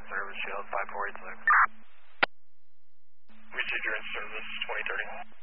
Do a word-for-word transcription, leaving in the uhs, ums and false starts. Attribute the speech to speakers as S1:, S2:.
S1: in service, Shield five four eight six.
S2: Received your in service, twenty thirty.